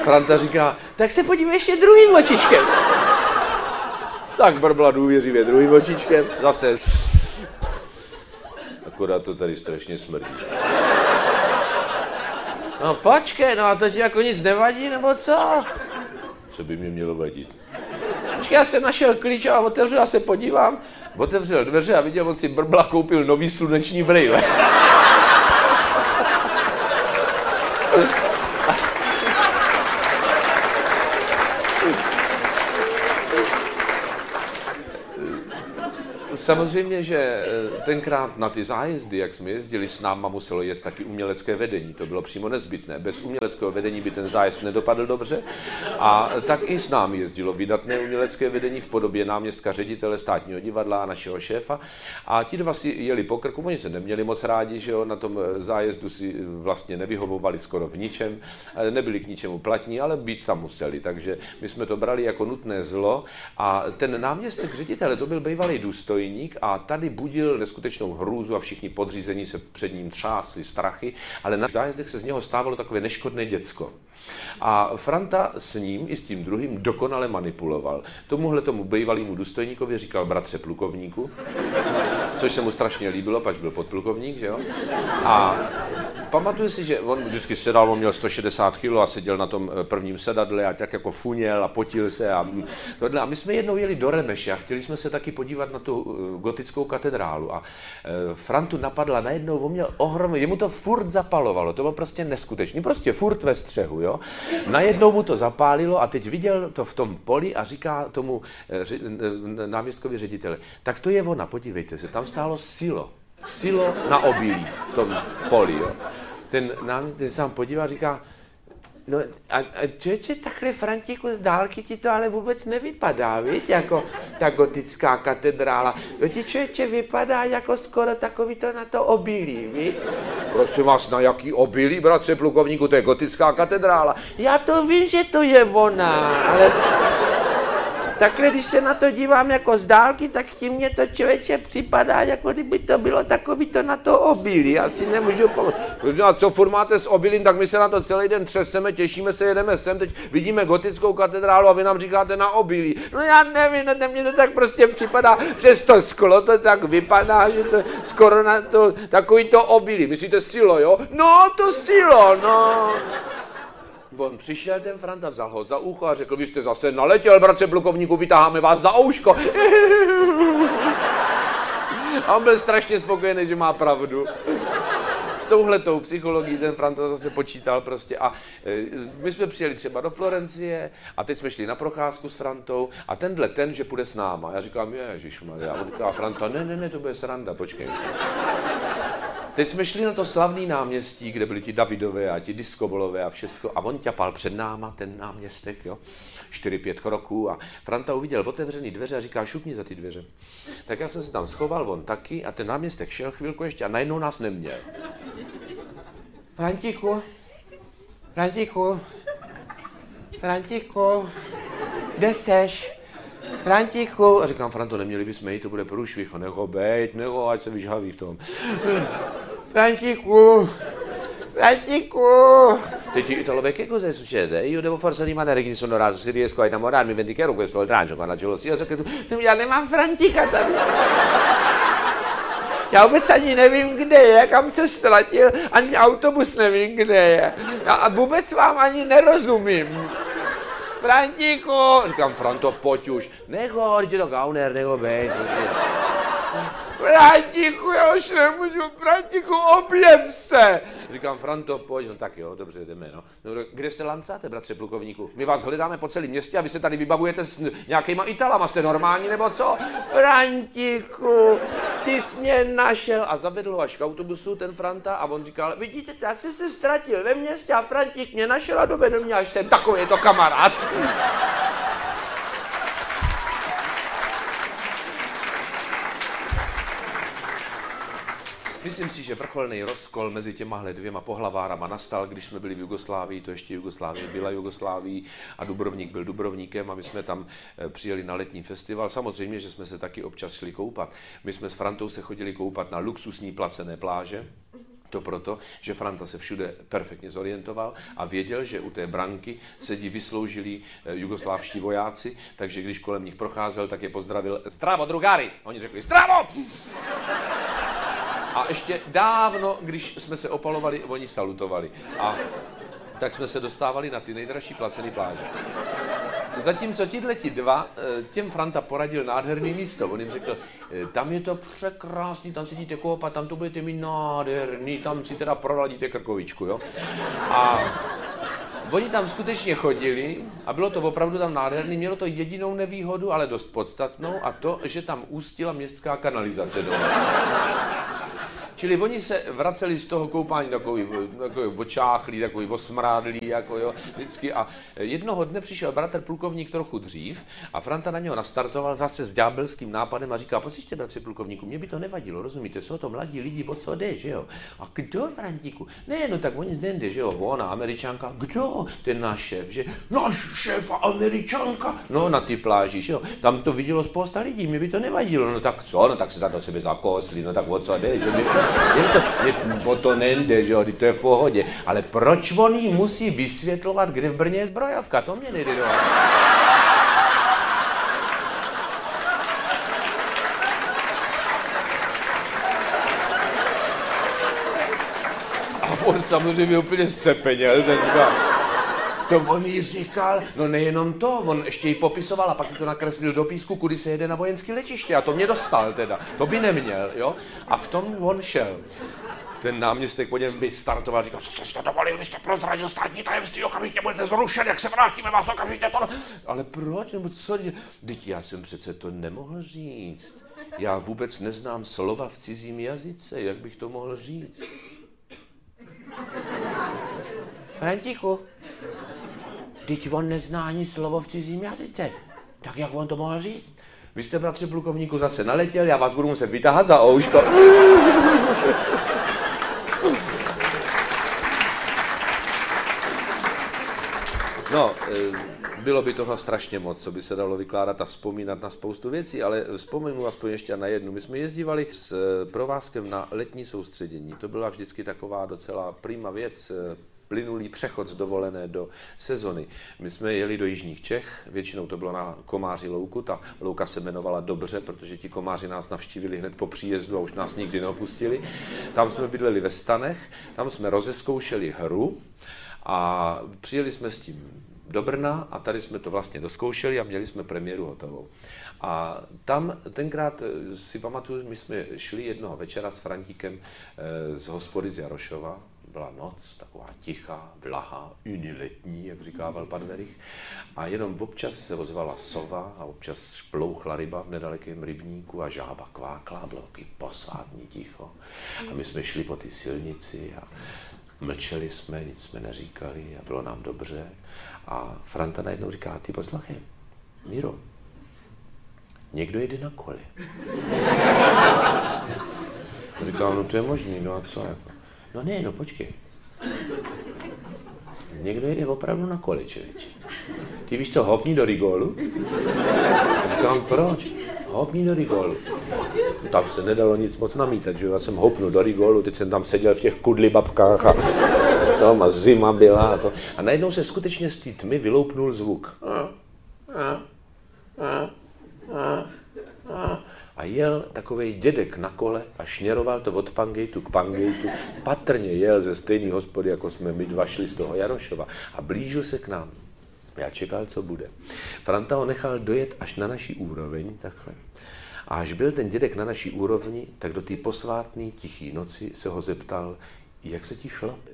Franta říká, tak se podívej ještě druhým očičkem. Tak brbla důvěřivě druhým očičkem, zase. Akorát to tady strašně smrdí. No počkej, no a to ti jako nic nevadí, nebo co? Co by mě mělo vadit? Počkej, já jsem našel klíč a otevřel, já se podívám. Otevřel dveře a viděl, on si brbla koupil nový sluneční brejle. Samozřejmě, že tenkrát na ty zájezdy, jak jsme jezdili, s náma muselo jet taky umělecké vedení. To bylo přímo nezbytné. Bez uměleckého vedení by ten zájezd nedopadl dobře. A tak i s námi jezdilo vydatné umělecké vedení v podobě náměstka ředitele Státního divadla a našeho šéfa. A ti dva si jeli po krku, oni se neměli moc rádi, že jo, na tom zájezdu si vlastně nevyhovovali skoro v ničem, nebyli k ničemu platní, ale být tam museli. Takže my jsme to brali jako nutné zlo. A ten náměstek ředitele, to byl bývalý důstojník, a tady budil neskutečnou hrůzu a všichni podřízení se před ním třásli strachy, ale na zájezdech se z něho stávalo takové neškodné děcko. A Franta s ním i s tím druhým dokonale manipuloval. Tomu bývalému důstojníkovi říkal bratře plukovníku, což se mu strašně líbilo, pač byl podplukovník, že jo? A pamatuju si, že on vždycky sedal, on měl 160 kg a seděl na tom prvním sedadle a tak jako funěl a potil se a tohle. A my jsme jednou jeli do Remeše a chtěli jsme se taky podívat na tu gotickou katedrálu a Frantu napadla najednou, on měl ohromný, jemu to furt zapalovalo, to bylo prostě neskutečný, prostě furt ve střehu, jo. Najednou mu to zapálilo a teď viděl to v tom poli a říká tomu náměstkovi ředitele, tak to je ona, podívejte se, tam stálo silo na obilí v tom poli, jo. Ten sám podívá a říká, no a člověče, takhle Frantiku z dálky ti to ale vůbec nevypadá, víš, jako ta gotická katedrála. To ti člověče vypadá jako skoro takový to na to obilí, víš. Prosím vás, na jaký obilí, bratře plukovníku, to je gotická katedrála. Já to vím, že to je ona, ale takhle, když se na to dívám jako z dálky, tak ti mě to člověče připadá, jako kdyby to bylo takový to na to obilí. Asi nemůžu pomoct. A co furt máte s obilím, tak my se na to celý den třeseme, těšíme se, jedeme sem, teď vidíme gotickou katedrálu a vy nám říkáte na obilí. No já nevím, no, mně to tak prostě připadá, přes to sklo to tak vypadá, že to skoro na to, takový to obilí. Myslíte silo, jo? No, to silo, no. On přišel ten Franta, vzal ho za ucho a řekl, vy jste zase naletěl, bratře plukovníku, vytáháme vás za ouško. A on byl strašně spokojený, že má pravdu. S touhletou psychologií ten Franta zase počítal prostě a my jsme přijeli třeba do Florencie a teď jsme šli na procházku s Frantou a ten, že půjde s náma. Já říkám, ježišmarja. A on říká, Franta, ne, to bude sranda, počkej. Teď jsme šli na to slavný náměstí, kde byli ti Davidové a ti Diskobolové a všecko a on ťapal před náma, ten náměstek, jo, 4-5 kroků a Franta uviděl otevřený dveře a říká, šupni za ty dveře. Tak já jsem se tam schoval, on taky a ten náměstek šel chvilku ještě a najednou nás neměl. Frantiku, kde seš? Frantiku, a říkám, Franto, neměli bychom jít, to bude průšvih, neho bejt, ať se vyžhaví v tom. Frantiku. Teď Italové che cosa succede? Io devo forse rimanere qui, sono raso, se riesco a innamorarmi, vendicherò questo oltraggio con la gelosia, so che tu... Já nemám Frantika tady. Já vůbec ani nevím, kde je, kam se ztratil, ani autobus nevím, kde je. A vůbec vám ani nerozumím. Frantiku! Říkám, Franto, pojď už. Nehoď, to gauner, bejt. Frantiku, já už nemůžu, Frantiku, objev se! Říkám, Franto, pojď, no tak jo, dobře, jdeme, no. Kde se lancáte, bratře plukovníku? My vás hledáme po celém městě a vy se tady vybavujete s nějakýma Italama, jste normální nebo co? Frantiku, ty jsi mě našel a zavedl ho až k autobusu ten Franta a on říkal, vidíte, já jsem se ztratil ve městě a Frantík mě našel a dovedl mě až sem, takový je to kamarád. Myslím si, že vrcholný rozkol mezi těmahle dvěma pohlavárama nastal, když jsme byli v Jugoslávii, to ještě Jugoslávie byla Jugoslávií a Dubrovník byl Dubrovníkem a my jsme tam přijeli na letní festival. Samozřejmě, že jsme se taky občas šli koupat. My jsme s Frantou se chodili koupat na luxusní placené pláže To proto, že Franta se všude perfektně zorientoval a věděl, že u té branky sedí vysloužilí jugoslávští vojáci, takže když kolem nich procházel, tak je pozdravil "Zdravo, drugári!" Oni řekli "Zdravo!" A ještě dávno, když jsme se opalovali, oni salutovali. A tak jsme se dostávali na ty nejdražší placené pláže. Zatímco tihleti dva, těm Franta poradil nádherný místo. On jim řekl, tam je to překrásný, tam sedíte koupat, tam to budete mít nádherný, tam si teda proladíte krkovičku, jo. A oni tam skutečně chodili a bylo to opravdu tam nádherný. Mělo to jedinou nevýhodu, ale dost podstatnou, a to, že tam ústila městská kanalizace dolů. Čili oni se vraceli z toho koupání takový očáchlý, takový osmrádlý, jako jo, vždycky. A jednoho dne přišel bratr plukovník trochu dřív a Franta na něho nastartoval zase s ďábelským nápadem a říká, poslyšte, bratře plukovníku, mě by to nevadilo, rozumíte, jsou to mladí lidi, o co jde, že jo? A kdo, Frantíku? Ne, no tak oni zde jde, že jo, ona, Američanka, kdo? Ten náš šéf, že? Náš šéf a Američanka? No, na ty pláži, že jo? Tam to vidělo spousta lidí, mě by to nevadilo, no tak co, no tak se tam do sebe zakosli, no tak o co jde, že o to nejde, že jo, to je v pohodě. Ale proč on jí musí vysvětlovat, kde v Brně je zbrojovka? To mě nejde do. A on samozřejmě úplně zcepeněl, ten to on jí říkal, no nejenom to, on ještě jí popisoval a pak to nakreslil do písku, kudy se jede na vojenské letiště a to mě dostal teda, to by neměl, jo, a v tom on šel. Ten náměstek po něm vystartoval, říkal, co jste dovolil, vy jste prozradil státní tajemství, okamžitě budete zrušen, jak se vrátíme, vás okamžitě to... Ale proč, nebo co? Vždyť já jsem přece to nemohl říct. Já vůbec neznám slova v cizím jazyce, jak bych to mohl říct? Frantíku, vždyť on nezná ani slovo v cizím jazyce. Tak jak on to mohl říct? Vy jste, bratře plukovníku, zase naletěl, já vás budu muset vytáhat za ouško. No, bylo by toho strašně moc, co by se dalo vykládat a vzpomínat na spoustu věcí, ale vzpomenu aspoň ještě na jednu. My jsme jezdívali s provázkem na letní soustředění. To byla vždycky taková docela prima věc, plynulý přechod z dovolené do sezony. My jsme jeli do jižních Čech, většinou to bylo na Komáři louku, ta louka se jmenovala dobře, protože ti komáři nás navštívili hned po příjezdu a už nás nikdy neopustili. Tam jsme bydleli ve stanech, tam jsme rozezkoušeli hru a přijeli jsme s tím do Brna a tady jsme to vlastně doskoušeli a měli jsme premiéru hotovou. A tam tenkrát si pamatuju, my jsme šli jednoho večera s Frantíkem z hospody z Jarošova. Byla noc, taková tichá, vlahá, letní, jak říkával Padverich. A jenom občas se ozvala sova a občas šplouchla ryba v nedalekém rybníku a žába kvákla, bylo takový posvátný ticho. A my jsme šli po té silnici a mlčeli jsme, nic jsme neříkali a bylo nám dobře. A Franta najednou říká, ty poslouchej, Míro, někdo jede na kole. Říkám, no to je možný, no a co jako? No ne, no počkej. Někdo jede opravdu na kole, člověče. Ty víš co, hopni do rigolu? Říkám, proč? Hopni do rigolu. Tam se nedalo nic moc namítat, že já jsem hopnul do rigolu, teď jsem tam seděl v těch kudlibabkách a zima byla a to. A najednou se skutečně z té tmy vyloupnul zvuk. A jel takovej dědek na kole a šněroval to od Pangejtu k Pangejtu. Patrně jel ze stejné hospody, jako jsme my dva šli z toho Jarošova. A blížil se k nám. Já čekal, co bude. Franta ho nechal dojet až na naší úroveň, takhle. A až byl ten dědek na naší úrovni, tak do té posvátné tichý noci se ho zeptal, jak se ti šlape?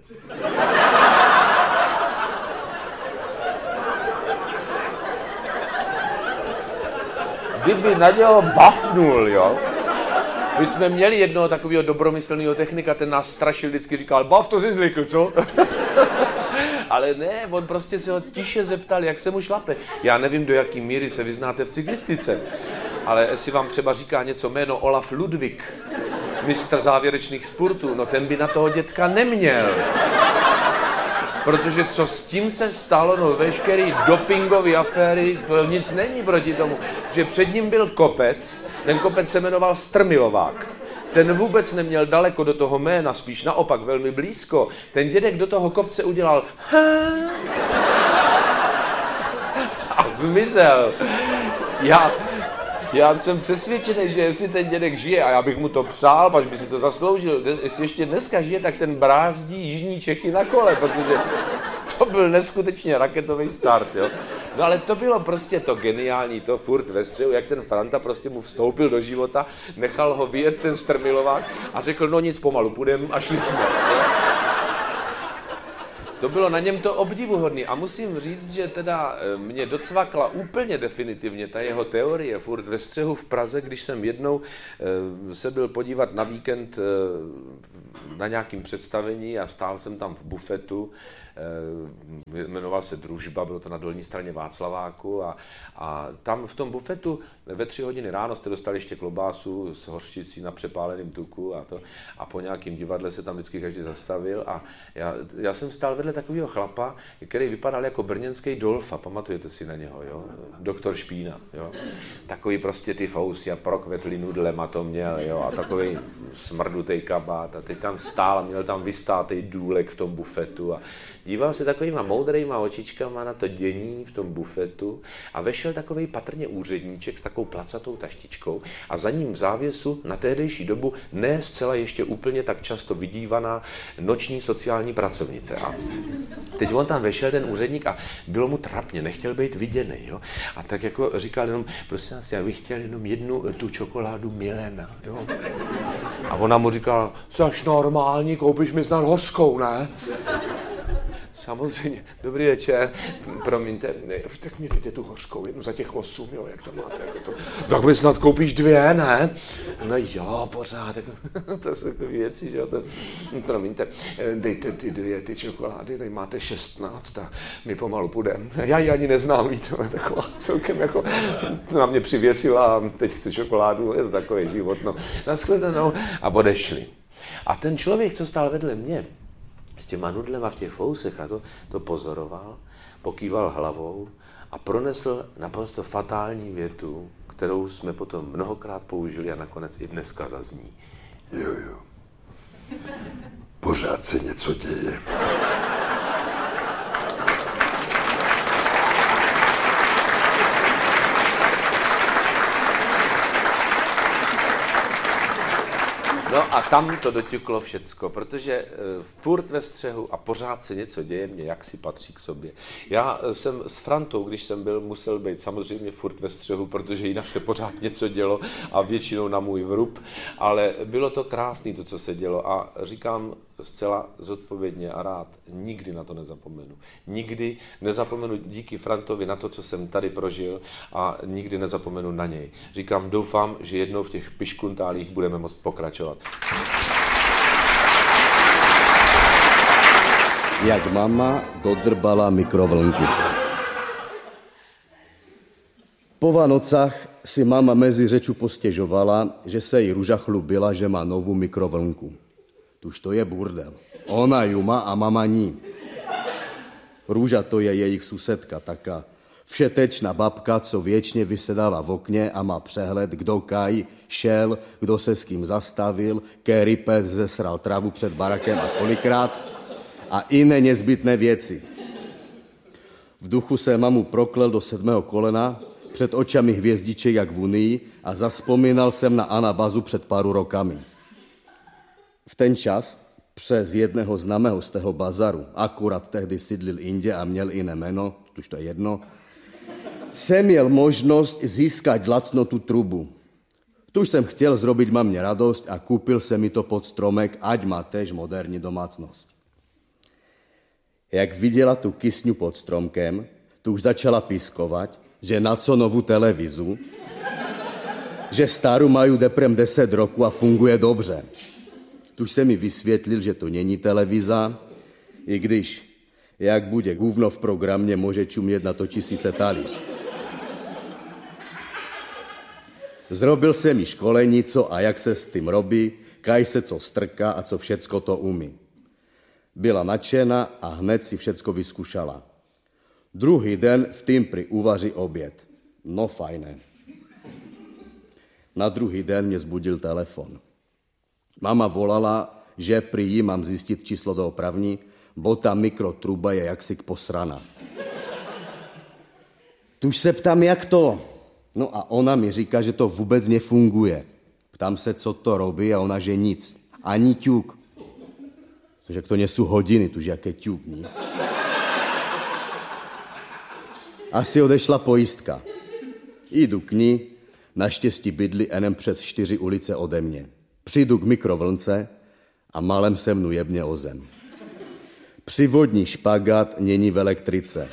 Kdyby na něho bafnul, jo. My jsme měli jednoho takového dobromyslného technika, ten nás strašil, vždycky říkal, bav, to jsi zlikl, co? Ale ne, on prostě se ho tiše zeptal, jak se mu šlape. Já nevím, do jaký míry se vyznáte v cyklistice, ale jestli vám třeba říká něco jméno Olaf Ludwig, mistr závěrečných sportů, no ten by na toho dětka neměl. Protože co s tím se stalo, no veškerý dopingové aféry, to nic není proti tomu. Že před ním byl kopec, ten kopec se jmenoval Strmilovák. ten vůbec neměl daleko do toho jména, spíš naopak velmi blízko. Ten dědek do toho kopce udělal a zmizel. Já jsem přesvědčený, že jestli ten dědek žije, a já bych mu to přál, pač by si to zasloužil, jestli ještě dneska žije, tak ten brázdí jižní Čechy na kole, protože to byl neskutečně raketový start, jo. No ale to bylo prostě to geniální, to furt ve střehu, jak ten Franta prostě mu vstoupil do života, nechal ho vyjet ten strmilovák a řekl, no nic, pomalu půjdem a šli jsme. Jo. To bylo na něm to obdivuhodný a musím říct, že teda mě docvakla úplně definitivně ta jeho teorie furt ve střehu v Praze, když jsem jednou se byl podívat na víkend na nějakým představení a stál jsem tam v bufetu, jmenoval se Družba, bylo to na dolní straně Václaváku a tam v tom bufetu ve 3 hodiny ráno jste dostali ještě klobásu s hořčicí na přepáleném tuku a po nějakým divadle se tam vždycky každý zastavil a já jsem stál vedle takového chlapa, který vypadal jako brněnský Dolfa, pamatujete si na něho, jo? Doktor Špína, jo? Takový prostě ty fousy a prokvetlý nudlema to měl, jo? A takový smrdutej kabát a teď tam stál a měl tam vystátej důlek v tom bufetu a díval se takovýma moudrejma očičkama na to dění v tom bufetu a vešel takovej patrně úředníček s takovou placatou taštičkou a za ním v závěsu na tehdejší dobu ne zcela ještě úplně tak často vidívaná noční sociální pracovnice. A teď on tam vešel, ten úředník, a bylo mu trapně, nechtěl být viděný, jo. A tak jako říkal jenom, prosím vás, já bych chtěl jenom jednu tu čokoládu Milena, jo. A ona mu říkala, jsi normální, koupíš mi snad hořkou, ne? Samozřejmě. Dobrý večer. Promiňte, tak mi dejte tu hořkou, jednu za těch 8, jo, jak to máte. Tak mi snad koupíš 2, ne? No jo, pořád. To jsou takové věci, že jo. Promiňte, dejte ty 2 ty čokolády, tady máte 16 a my pomalu půjdeme. Já ji ani neznám, víte, taková celkem jako na mě přivěsila a teď chce čokoládu, je to takový život, no. Nashledanou a odešli. A ten člověk, co stál vedle mě, s těma nudlema v těch fousech a to pozoroval, pokýval hlavou a pronesl naprosto fatální větu, kterou jsme potom mnohokrát použili a nakonec i dneska zazní. Jo. Pořád se něco děje. No a tam to doťuklo všecko, protože furt ve střehu a pořád se něco děje, mě jaksi patří k sobě. Já jsem s Frantou, když jsem byl, musel být samozřejmě furt ve střehu, protože jinak se pořád něco dělo a většinou na můj vrub, ale bylo to krásné, to, co se dělo a říkám zcela zodpovědně a rád, nikdy na to nezapomenu. Nikdy nezapomenu díky Frantovi na to, co jsem tady prožil a nikdy nezapomenu na něj. Říkám, doufám, že jednou v těch piškuntálích budeme moct pokračovat. Jak mama dodrbala mikrovlnky. Po Vánocách si mama mezi řeču postěžovala, že se jí Ruža chlubila, že má novou mikrovlnku. Tuž to je burdel. Ona ju má a mama ní. Růža to je jejich susedka, taká všetečná babka, co věčně vysedává v okně a má přehled, kdo kaj šel, kdo se s kým zastavil, který pes zesral travu před barakem a kolikrát a jiné nezbytné věci. V duchu se mamu proklel do 7. kolena, před očami hvězdiček jak v Unii a zaspomínal jsem na Anabazu před pár rokami. V ten čas přes jedného známého z toho bazaru, akurát tehdy sídlil Indě a měl jiné jméno, už to je jedno, jsem měl možnost získat lacno tu trubu. Tuž jsem chtěl zrobiť mamě radost a koupil jsem mi to pod stromek, ať má tež moderní domácnost. Jak viděla tu kysňu pod stromkem, tu už začala pískovat, že na co novou televizu, že starou mají deprem 10 roků a funguje dobře. Tuž se mi vysvětlil, že to není televiza, i když, jak bude gůvno v programě, může čumět na to 1000 talíř. Zrobil jsem mi školení, co a jak se s tím robí, kaj se co strká a co všecko to umí. Byla nadšená a hned si všecko vyzkušala. Druhý den v tým pri uvaří oběd. No fajné. Na druhý den mě zbudil telefon. Mama volala, že prý jí mám zjistit číslo do opravní, bo ta mikrotruba je jaksi posrana. Tuž se ptám, jak to? No a ona mi říká, že to vůbec nefunguje. Ptám se, co to robí, a ona, že nic. Ani ťuk. Což jak to nesu hodiny, tuž jaké ťuk, ní? Asi odešla pojistka. Jdu k ní, naštěstí bydlí enem přes 4 ulice ode mě. Přijdu k mikrovlnce a malem se mnu jebně o zem. Přivodní špagát není v elektrice.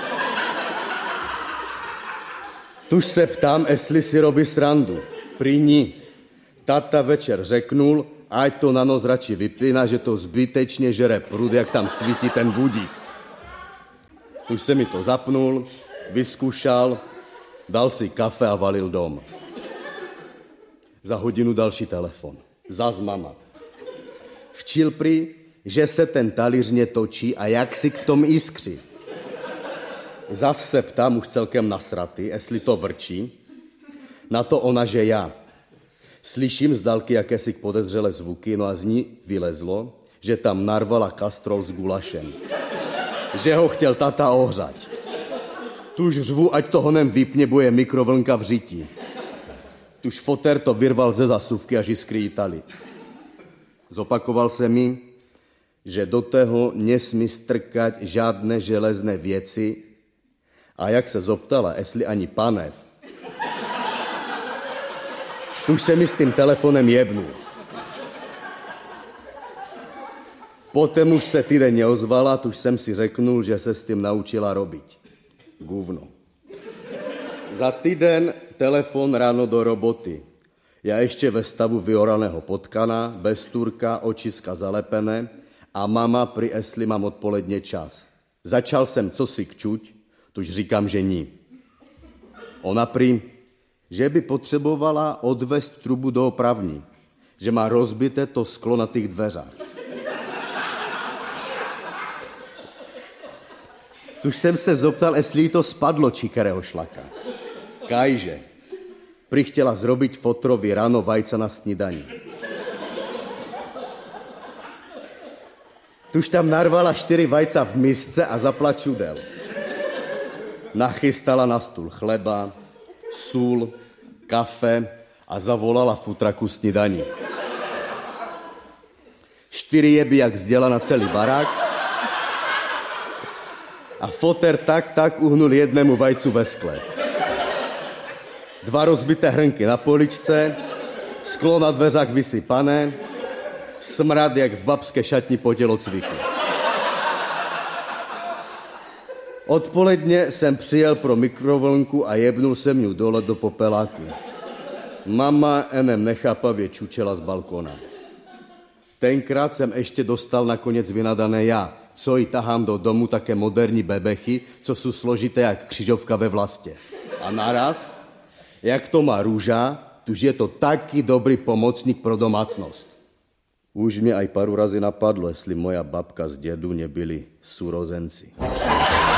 Tuž se ptám, jestli si robí srandu. Prý ní. Tata večer řeknul, ať to na noc radši vypíná, že to zbytečně žere prud, jak tam svítí ten budík. Tuž se mi to zapnul, vyzkoušel, dal si kafe a valil dom. Za hodinu další telefon. Zas mama. Včil prý, že se ten talíř točí a jak si v tom iskří. Zas se ptám, už celkem nasratý, jestli to vrčí. Na to ona, že já. Slyším z dálky jakési podezřelé zvuky, no a z ní vylezlo, že tam narvala kastrol s gulašem. Že ho chtěl tata ohřať. Tuž řvu, ať to honem vypně, bo je mikrovlnka v řití. Tuž foter to vyrval ze zasuvky a jiskry jítali. Zopakoval se mi, že do toho nesmí strkat žádné železné věci, a jak se zoptala, jestli ani panev, tuž se mi s tím telefonem jebnul. Potom už se týden neozvala, tuž jsem si řeknul, že se s tím naučila robiť. Guvno. Za týden telefon ráno do roboty. Já ještě ve stavu vyoraného potkana, bez turka, očiska zalepené a mama pri jestli mám odpoledně čas. Začal jsem cosi kčuť, tuž říkám, že ní. Ona prý, že by potřebovala odvést trubu do opravní, že má rozbité to sklo na těch dveřách. Tuž jsem se zoptal, jestli jí to spadlo čikerého šlaka. Kajže. Prý chtěla zrobiť fotrovi ráno vajca na snídani. Tuž tam narvala 4 vajca v misce a zapla čudel. Nachystala na stůl chleba, sůl, kafe a zavolala futraku snídani. 4 jeby jak zděla na celý barák a foter tak uhnul jednému vajcu ve skle. 2 rozbité hrnky na poličce, sklo na dveřách vysypané, smrad jak v babské šatni po tělocviku. Odpoledně jsem přijel pro mikrovlnku a jebnul jsem ju dole do popeláku. Mama enem nechápavě čučela z balkona. Tenkrát jsem ještě dostal nakonec vynadané já, co jí tahám do domu také moderní bebechy, co jsou složité jak křižovka ve vlastě. A naraz, jak to má Růža, tuž je to taky dobrý pomocník pro domácnost. Už mě aj pár razy napadlo, jestli moja babka s dědu nebyli súrozenci.